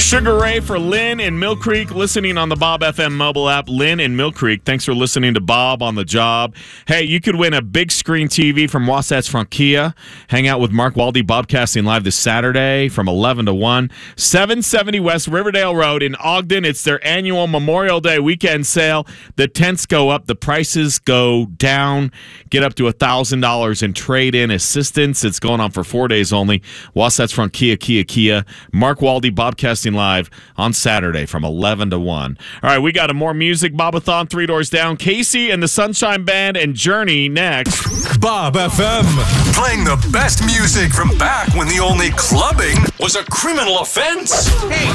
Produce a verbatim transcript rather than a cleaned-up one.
Sugar Ray for Lynn in Mill Creek, listening on the Bob F M mobile app. Lynn in Mill Creek, thanks for listening to Bob on the Job. Hey, you could win a big screen T V from Wasatch Front Kia. Hang out with Mark Waldy, Bobcasting live this Saturday from eleven to one. seven seventy West Riverdale Road in Ogden. It's their annual Memorial Day weekend sale. The tents go up, the prices go down. Get up to one thousand dollars in trade-in assistance. It's going on for four days only. Wasatch Front Kia, Kia, Kia. Mark Waldy, Bobcasting live on Saturday from eleven to one. All right, we got a more music Bobathon, Three Doors Down. Casey and the Sunshine Band and Journey next. Bob F M. Playing the best music from back when the only clubbing was a criminal offense. Hey,